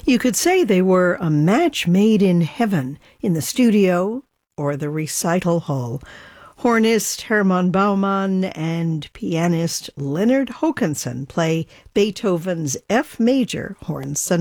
You could say they were a match made in heaven, in the studio or the recital hall. Hornist Hermann Baumann and pianist Leonard Hokanson play Beethoven's F major Horn Sonata.